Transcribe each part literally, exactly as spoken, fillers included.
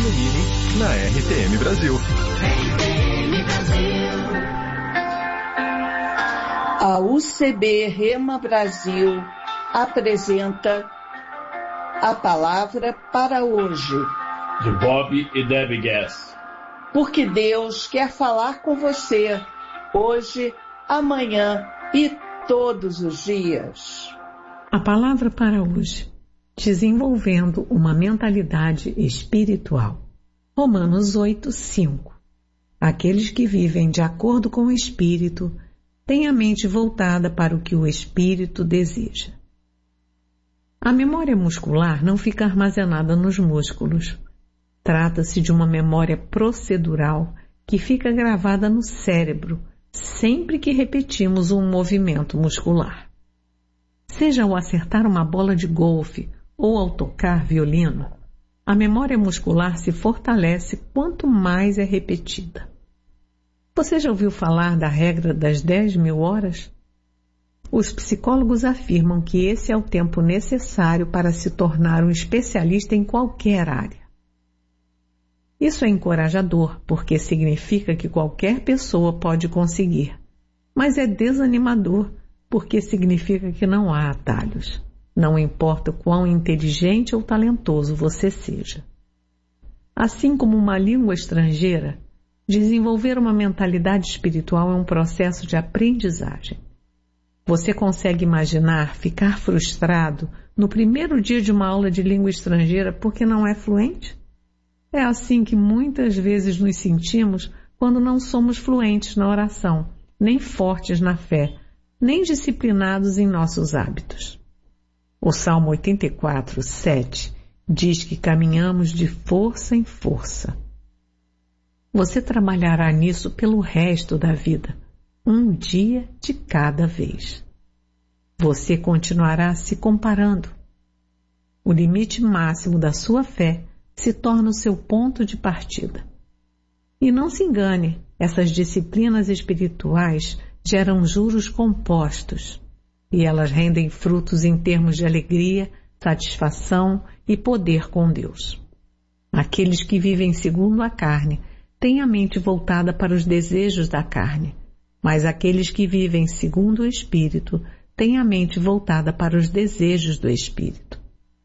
Ilumine na R T M Brasil. A U C B Rema Brasil apresenta a palavra para hoje. De Bob e Debbie Gass. Porque Deus quer falar com você hoje, amanhã e todos os dias. A palavra para hoje: desenvolvendo uma mentalidade espiritual. Romanos oito, cinco. Aqueles que vivem de acordo com o Espírito têm a mente voltada para o que o Espírito deseja. A memória muscular não fica armazenada nos músculos. Trata-se de uma memória procedural que fica gravada no cérebro sempre que repetimos um movimento muscular. Seja ao acertar uma bola de golfe ou ao tocar violino, a memória muscular se fortalece quanto mais é repetida. Você já ouviu falar da regra das dez mil horas? Os psicólogos afirmam que esse é o tempo necessário para se tornar um especialista em qualquer área. Isso é encorajador, porque significa que qualquer pessoa pode conseguir, mas é desanimador, porque significa que não há atalhos. Não importa o quão inteligente ou talentoso você seja. Assim como uma língua estrangeira, desenvolver uma mentalidade espiritual é um processo de aprendizagem. Você consegue imaginar ficar frustrado no primeiro dia de uma aula de língua estrangeira porque não é fluente? É assim que muitas vezes nos sentimos quando não somos fluentes na oração, nem fortes na fé, nem disciplinados em nossos hábitos. O Salmo oitenta e quatro, sete diz que caminhamos de força em força. Você trabalhará nisso pelo resto da vida, um dia de cada vez. Você continuará se comparando. O limite máximo da sua fé se torna o seu ponto de partida. E não se engane, essas disciplinas espirituais geram juros compostos, e elas rendem frutos em termos de alegria, satisfação e poder com Deus. Aqueles que vivem segundo a carne têm a mente voltada para os desejos da carne, mas aqueles que vivem segundo o Espírito têm a mente voltada para os desejos do Espírito.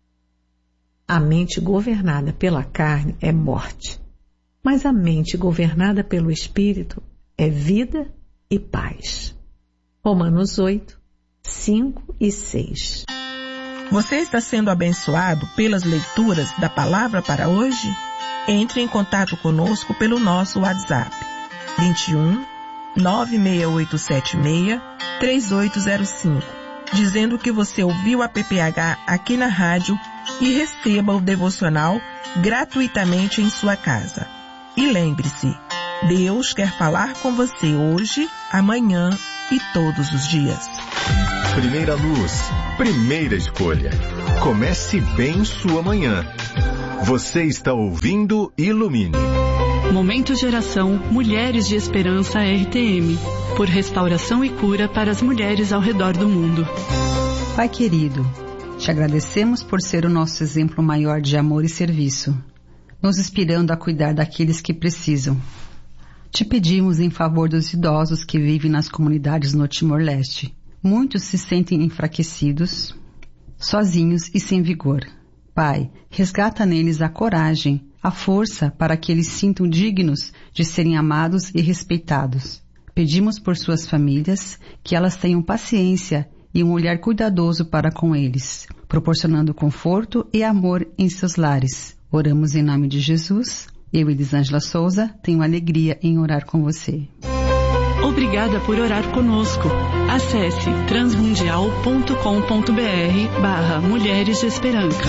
A mente governada pela carne é morte, mas a mente governada pelo Espírito é vida e paz. Romanos oito, cinco e seis. Você está sendo abençoado pelas leituras da palavra para hoje? Entre em contato conosco pelo nosso WhatsApp vinte e um, nove seis oito sete seis, três oito zero cinco, dizendo que você ouviu a P P H aqui na rádio e receba o devocional gratuitamente em sua casa. E lembre-se, Deus quer falar com você hoje, amanhã e todos os dias. Primeira luz, primeira escolha. Comece bem sua manhã. Você está ouvindo Ilumine. Momento Geração Mulheres de Esperança R T M. Por restauração e cura para as mulheres ao redor do mundo. Pai querido, te agradecemos por ser o nosso exemplo maior de amor e serviço, nos inspirando a cuidar daqueles que precisam. Te pedimos em favor dos idosos que vivem nas comunidades no Timor-Leste. Muitos se sentem enfraquecidos, sozinhos e sem vigor. Pai, resgata neles a coragem, a força para que eles sintam dignos de serem amados e respeitados. Pedimos por suas famílias que elas tenham paciência e um olhar cuidadoso para com eles, proporcionando conforto e amor em seus lares. Oramos em nome de Jesus. Eu, Elisângela Souza, tenho alegria em orar com você. Obrigada por orar conosco. Acesse transmundial ponto com ponto br barra Mulheres de Esperança.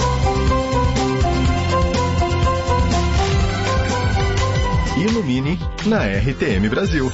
Ilumine na R T M Brasil.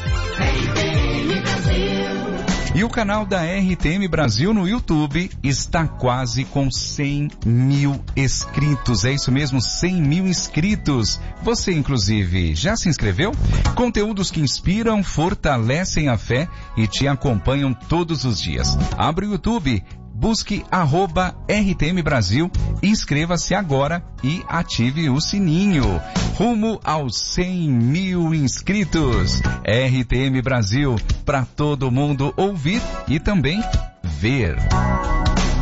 E o canal da R T M Brasil no YouTube está quase com cem mil inscritos. É isso mesmo, cem mil inscritos. Você, inclusive, já se inscreveu? Conteúdos que inspiram, fortalecem a fé e te acompanham todos os dias. Abre o YouTube, busque arroba R T M Brasil, inscreva-se agora e ative o sininho. Rumo aos cem mil inscritos. R T M Brasil, para todo mundo ouvir e também ver.